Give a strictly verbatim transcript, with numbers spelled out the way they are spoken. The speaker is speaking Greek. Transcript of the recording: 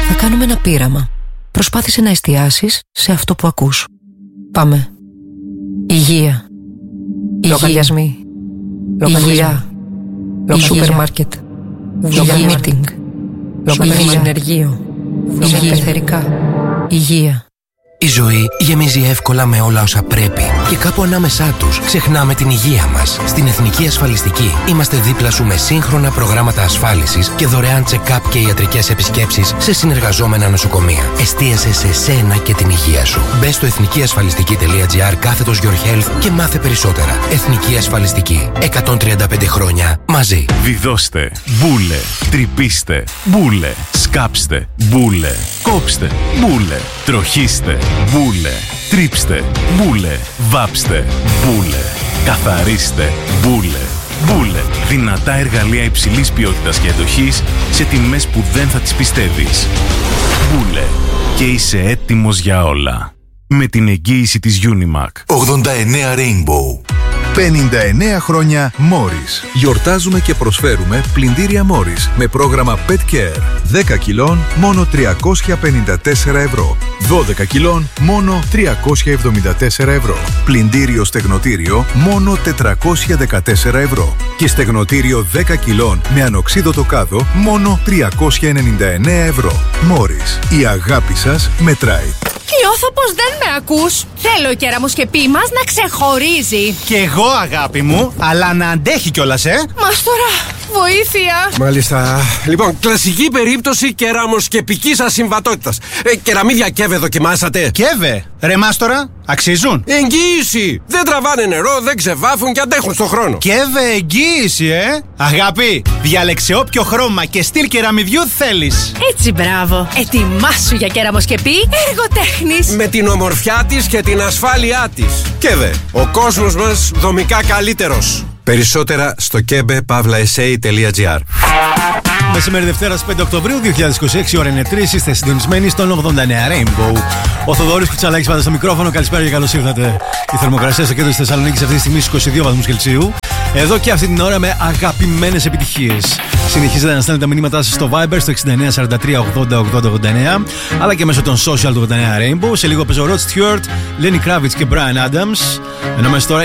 Θα κάνουμε ένα πείραμα. Προσπάθησε να εστιάσεις σε αυτό που ακούς. Πάμε. Υγεία. Λογαριασμοί. Υγεία. Σούπερ μάρκετ. Υγεία μίτινγκ. Συνεργείο. Υγεία εθερικά. Υγεία. Η ζωή γεμίζει εύκολα με όλα όσα πρέπει και κάπου ανάμεσά τους ξεχνάμε την υγεία μας. Στην Εθνική Ασφαλιστική είμαστε δίπλα σου με σύγχρονα προγράμματα ασφάλισης και δωρεάν check-up και ιατρικές επισκέψεις σε συνεργαζόμενα νοσοκομεία. Εστίασε σε σένα και την υγεία σου. Μπες στο εθνικιασφαλιστική.gr κάθετος Your Health και μάθε περισσότερα. Εθνική Ασφαλιστική. εκατόν τριάντα πέντε χρόνια μαζί. Βιδώστε, μπούλε, τρυπήστε, μπούλε, σκάψτε, μπούλε, κόψτε, μπούλε, τροχίστε, μπούλε, τρίψτε, μπούλε, βάψτε, μπούλε, καθαρίστε, μπούλε. Μπούλε, δυνατά εργαλεία υψηλής ποιότητας και εντοχής σε τιμές που δεν θα τις πιστεύεις. Μπούλε, και είσαι έτοιμος για όλα. Με την εγγύηση της Unimac. ογδόντα εννέα Rainbow. πενήντα εννέα χρόνια Morris. Γιορτάζουμε και προσφέρουμε πλυντήρια Morris με πρόγραμμα Pet Care. δέκα κιλών μόνο τριακόσια πενήντα τέσσερα ευρώ. δώδεκα κιλών μόνο τριακόσια εβδομήντα τέσσερα ευρώ. Πλυντήριο στεγνοτήριο μόνο τετρακόσια δεκατέσσερα ευρώ. Και στεγνοτήριο δέκα κιλών με ανοξίδωτο κάδο μόνο τριακόσια ενενήντα εννέα ευρώ. Morris. Η αγάπη σας μετράει. Νιώθω πως δεν με ακούς. Θέλω η κεραμοσκεπή μας να ξεχωρίζει. Κι εγώ, αγάπη μου, αλλά να αντέχει κιόλας, ε. Μάστορα, βοήθεια. Μάλιστα. Λοιπόν, κλασική περίπτωση κεραμοσκεπικής ασυμβατότητας. Ε, κεραμίδια Κέβε δοκιμάσατε? Κέβε, ρε Μάστορα, αξίζουν. Εγγύηση. Δεν τραβάνε νερό, δεν ξεβάφουν και αντέχουν στον χρόνο. Κέβε, εγγύηση, ε. Αγάπη, διάλεξε όποιο χρώμα και στυλ κεραμιδιού θέλεις. Έτσι, μπράβο. Ετοιμάσου για κεραμοσκεπή εργοτέχνης. Με την ομορφιά της και την ασφάλειά της. Κέβε, ο κόσμος μας δομικά καλύτερος. Περισσότερα στο κέμπε παύλα ες έι τελεία τζι άρ. Μεσημέρι Δευτέρας πέντε Οκτωβρίου δύο χιλιάδες είκοσι έξι, ώρα είναι τρεις, είστε συντονισμένοι στον ογδόντα εννέα Rainbow. Ο Θοδωρής Κουτσαλάκης πάντα στο μικρόφωνο, καλησπέρα και καλώς ήρθατε. Η θερμοκρασία στο κέντρο της Θεσσαλονίκης αυτή τη στιγμή στους είκοσι δύο βαθμούς Κελσίου. Εδώ και αυτή την ώρα με αγαπημένες επιτυχίες. Συνεχίζετε να στέλνετε τα μηνύματά σας στο Viber στο εξήντα εννέα σαράντα τρία ογδόντα ογδόντα ογδόντα εννέα, αλλά και μέσω των social του ογδόντα εννέα Rainbow. Σε λίγο παίζω Rod Stewart, Lenny Kravitz και Bryan Adams. Ενώ μέσα τώρα